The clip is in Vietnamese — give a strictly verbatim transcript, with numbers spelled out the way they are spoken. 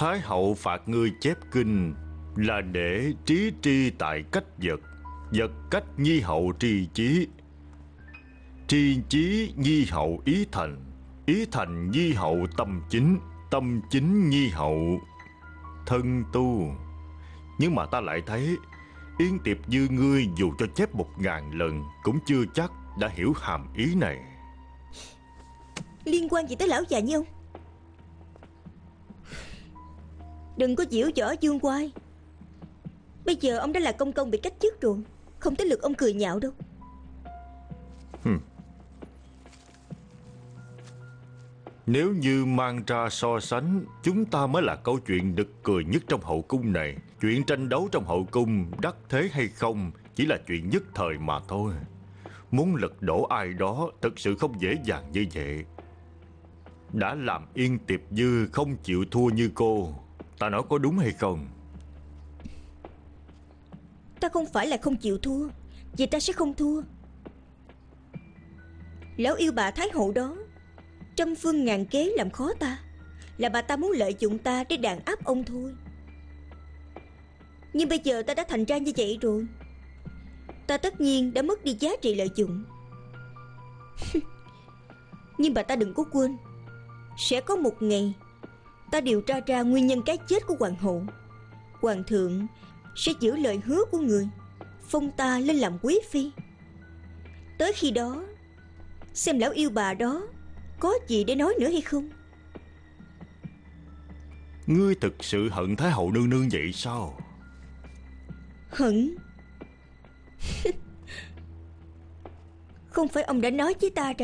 Thái hậu phạt ngươi chép kinh là để trí tri tại cách vật, vật cách nhi hậu tri chí, tri chí nhi hậu ý thành, ý thành nhi hậu tâm chính, tâm chính nhi hậu thân tu. Nhưng mà ta lại thấy Yên Tiệp Dư ngươi dù cho chép một ngàn lần cũng chưa chắc đã hiểu hàm ý này. Liên quan gì tới lão già như ông? Đừng có giễu võ dương oai. Bây giờ ông đã là công công bị cách chức rồi, không tới lượt ông cười nhạo đâu. Hừm. Nếu như mang ra so sánh, chúng ta mới là câu chuyện nực cười nhất trong hậu cung này. Chuyện tranh đấu trong hậu cung đắc thế hay không chỉ là chuyện nhất thời mà thôi. Muốn lật đổ ai đó thật sự không dễ dàng như vậy. Đã làm Yên Tiệp Dư không chịu thua như cô, ta nói có đúng hay không? Ta không phải là không chịu thua, vì ta sẽ không thua. Lão yêu bà Thái hậu đó trăm phương ngàn kế làm khó ta, là bà ta muốn lợi dụng ta để đàn áp ông thôi. Nhưng bây giờ ta đã thành ra như vậy rồi, ta tất nhiên đã mất đi giá trị lợi dụng. Nhưng bà ta đừng có quên, sẽ có một ngày ta điều tra ra nguyên nhân cái chết của hoàng hậu. Hoàng thượng sẽ giữ lời hứa của người, phong ta lên làm quý phi. Tới khi đó, xem lão yêu bà đó có gì để nói nữa hay không. Ngươi thực sự hận Thái hậu nương nương vậy sao? Hận? Không phải ông đã nói với ta rằng